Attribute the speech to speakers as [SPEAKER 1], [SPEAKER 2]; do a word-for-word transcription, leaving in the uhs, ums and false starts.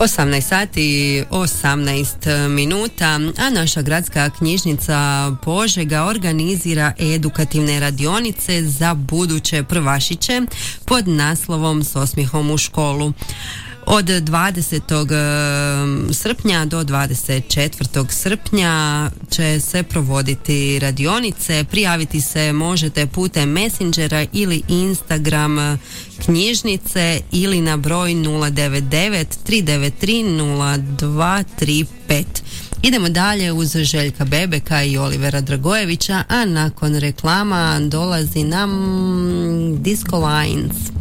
[SPEAKER 1] osamnaest sati osamnaest minuta, a naša gradska knjižnica Požega organizira edukativne radionice za buduće prvašiće pod naslovom S osmijehom u školu. Od dvadesetog srpnja do dvadeset četvrtog srpnja će se provoditi radionice. Prijaviti se možete putem Messengera ili Instagram knjižnice ili na broj nula devet devet tri devet tri nula dva tri pet. Idemo dalje uz Željka Bebeka i Olivera Dragojevića, a nakon reklama dolazi nam Disco Lines.